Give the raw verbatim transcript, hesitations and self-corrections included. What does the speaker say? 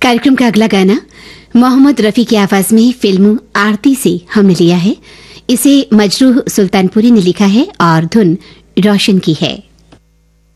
कार्यक्रम का अगला गाना मोहम्मद रफी की आवाज में फिल्म आरती से हमने लिया है। इसे मजरूह सुल्तानपुरी ने लिखा है और धुन रोशन की है।